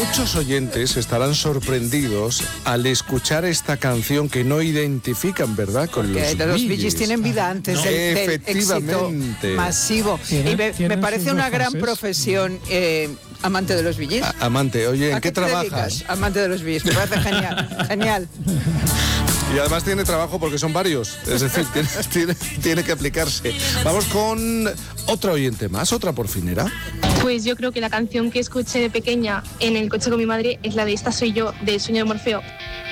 Muchos oyentes estarán sorprendidos al escuchar esta canción que no identifican, ¿verdad? Con porque los Bee Gees tienen vida antes del éxito masivo. Y me parece una gran profesión, amante de los Bee Gees. Amante, oye, ¿en qué trabajas? Amante de los Bee Gees, me parece genial, genial. Y además tiene trabajo porque son varios, es decir, tiene que aplicarse. Vamos con otro oyente más, otra porfinera. Pues yo creo que la canción que escuché de pequeña en el coche con mi madre es la de Esta soy yo, de Sueño de Morfeo.